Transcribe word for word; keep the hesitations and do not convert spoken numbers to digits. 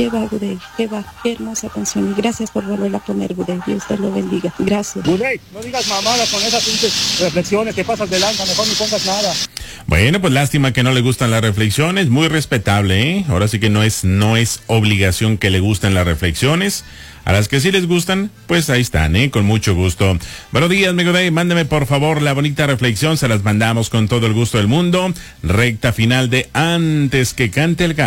Qué va, Gudey, qué va, qué hermosa canción. Y gracias por volverla a poner, Gudey. Dios te lo bendiga. Gracias. Gudey, no digas mamadas con esas pinches reflexiones, te pasas de lanza, mejor no pongas nada. Bueno, pues lástima que no le gustan las reflexiones, muy respetable, ¿eh? Ahora sí que no es, no es obligación que le gusten las reflexiones. A las que sí les gustan, pues ahí están, ¿eh? Con mucho gusto. Buenos días, mi Gudey, mándeme por favor la bonita reflexión, se las mandamos con todo el gusto del mundo. Recta final de Antes que cante el gallo.